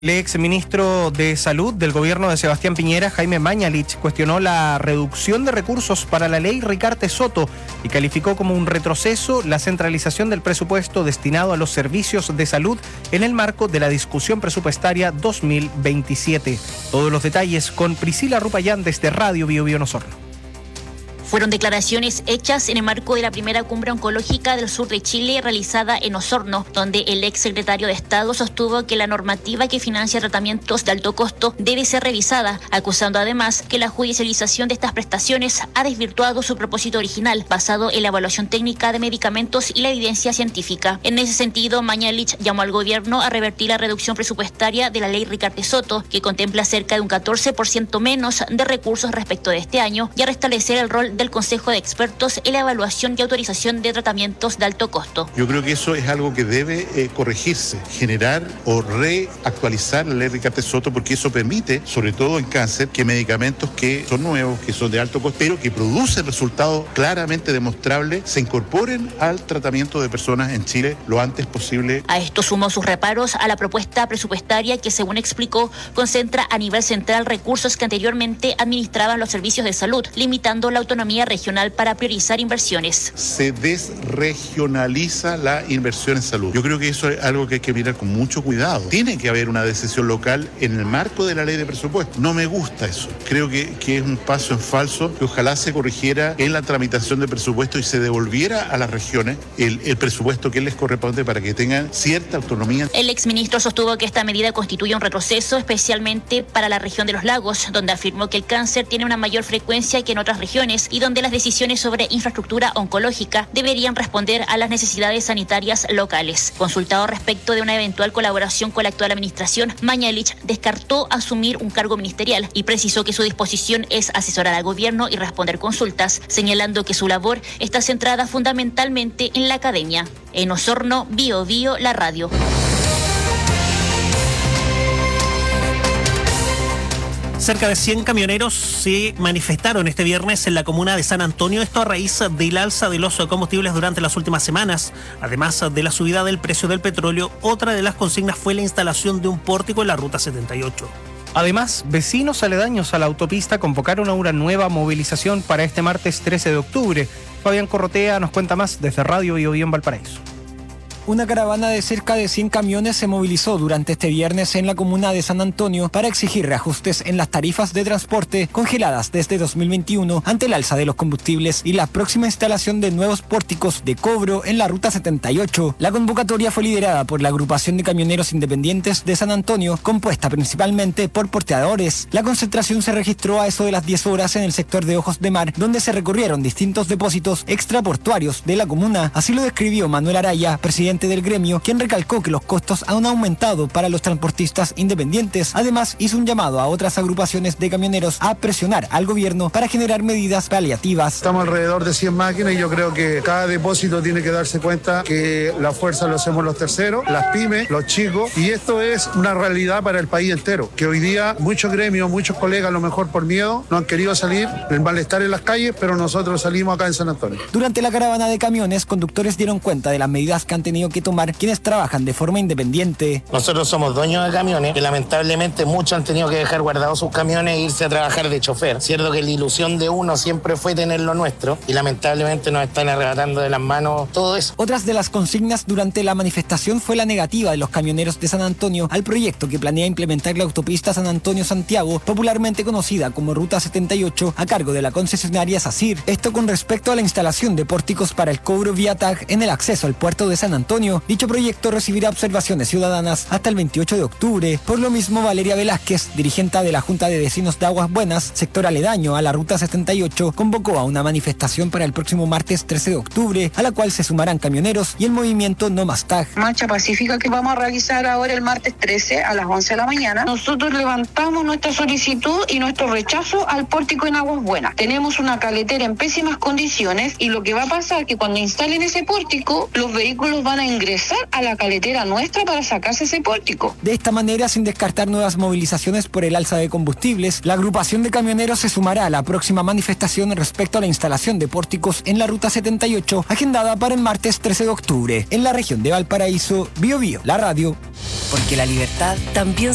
El ex ministro de Salud del gobierno de Sebastián Piñera, Jaime Mañalich, cuestionó la reducción de recursos para la ley Ricardo Soto y calificó como un retroceso la centralización del presupuesto destinado a los servicios de salud en el marco de la discusión presupuestaria 2027. Todos los detalles con Priscila Rupayán desde Radio Bio Bio en Osorno. Fueron declaraciones hechas en el marco de la primera cumbre oncológica del sur de Chile realizada en Osorno, donde el ex secretario de Estado sostuvo que la normativa que financia tratamientos de alto costo debe ser revisada, acusando además que la judicialización de estas prestaciones ha desvirtuado su propósito original, basado en la evaluación técnica de medicamentos y la evidencia científica. En ese sentido, Mañalich llamó al gobierno a revertir la reducción presupuestaria de la ley Ricardo Soto, que contempla cerca de un 14% menos de recursos respecto de este año, y a restablecer el rol del Consejo de Expertos en la evaluación y autorización de tratamientos de alto costo. Yo creo que eso es algo que debe corregirse, generar o reactualizar la ley Ricardo Soto, porque eso permite, sobre todo en cáncer, que medicamentos que son nuevos, que son de alto costo, pero que producen resultados claramente demostrables, se incorporen al tratamiento de personas en Chile lo antes posible. A esto sumó sus reparos a la propuesta presupuestaria que, según explicó, concentra a nivel central recursos que anteriormente administraban los servicios de salud, limitando la autonomía regional para priorizar inversiones. Se desregionaliza la inversión en salud. Yo creo que eso es algo que hay que mirar con mucho cuidado. Tiene que haber una decisión local en el marco de la ley de presupuesto. No me gusta eso. Creo que es un paso en falso, que ojalá se corrigiera en la tramitación de presupuesto y se devolviera a las regiones el presupuesto que les corresponde para que tengan cierta autonomía. El exministro sostuvo que esta medida constituye un retroceso, especialmente para la región de los lagos, donde afirmó que el cáncer tiene una mayor frecuencia que en otras regiones y donde las decisiones sobre infraestructura oncológica deberían responder a las necesidades sanitarias locales. Consultado respecto de una eventual colaboración con la actual administración, Mañalich descartó asumir un cargo ministerial y precisó que su disposición es asesorar al gobierno y responder consultas, señalando que su labor está centrada fundamentalmente en la academia. En Osorno, Bio Bio, la radio. Cerca de 100 camioneros se manifestaron este viernes en la comuna de San Antonio, esto a raíz del alza de los combustibles durante las últimas semanas. Además de la subida del precio del petróleo, otra de las consignas fue la instalación de un pórtico en la Ruta 78. Además, vecinos aledaños a la autopista convocaron a una nueva movilización para este martes 13 de octubre. Fabián Corrotea nos cuenta más desde Radio Bio Bio en Valparaíso. Una caravana de cerca de 100 camiones se movilizó durante este viernes en la comuna de San Antonio para exigir reajustes en las tarifas de transporte congeladas desde 2021 ante el alza de los combustibles y la próxima instalación de nuevos pórticos de cobro en la Ruta 78. La convocatoria fue liderada por la agrupación de camioneros independientes de San Antonio, compuesta principalmente por porteadores. La concentración se registró a eso de las 10 horas en el sector de Ojos de Mar, donde se recorrieron distintos depósitos extraportuarios de la comuna. Así lo describió Manuel Araya, presidente del gremio, quien recalcó que los costos han aumentado para los transportistas independientes. Además, hizo un llamado a otras agrupaciones de camioneros a presionar al gobierno para generar medidas paliativas. Estamos alrededor de 100 máquinas y yo creo que cada depósito tiene que darse cuenta que la fuerza lo hacemos los terceros, las pymes, los chicos, y esto es una realidad para el país entero, que hoy día muchos gremios, muchos colegas, a lo mejor por miedo, no han querido salir, el malestar en las calles, pero nosotros salimos acá en San Antonio. Durante la caravana de camiones, conductores dieron cuenta de las medidas que han tenido que tomar quienes trabajan de forma independiente. Nosotros somos dueños de camiones y lamentablemente muchos han tenido que dejar guardados sus camiones e irse a trabajar de chofer. Cierto que la ilusión de uno siempre fue tener lo nuestro y lamentablemente nos están arrebatando de las manos todo eso. Otras de las consignas durante la manifestación fue la negativa de los camioneros de San Antonio al proyecto que planea implementar la autopista San Antonio-Santiago, popularmente conocida como Ruta 78, a cargo de la concesionaria SACIR. Esto con respecto a la instalación de pórticos para el cobro vía tag en el acceso al puerto de San Antonio. Dicho proyecto recibirá observaciones ciudadanas hasta el 28 de octubre. Por lo mismo, Valeria Velázquez, dirigente de la Junta de Vecinos de Aguas Buenas, sector aledaño a la Ruta 78, convocó a una manifestación para el próximo martes 13 de octubre, a la cual se sumarán camioneros y el movimiento No Más Tag. Marcha pacífica que vamos a realizar ahora el martes 13 a las 11 de la mañana. Nosotros levantamos nuestra solicitud y nuestro rechazo al pórtico en Aguas Buenas. Tenemos una caletera en pésimas condiciones y lo que va a pasar es que cuando instalen ese pórtico, los vehículos van a ingresar a la caletera nuestra para sacarse ese pórtico. De esta manera, sin descartar nuevas movilizaciones por el alza de combustibles, la agrupación de camioneros se sumará a la próxima manifestación respecto a la instalación de pórticos en la Ruta 78, agendada para el martes 13 de octubre, en la región de Valparaíso. Bio Bio, la radio. Porque la libertad también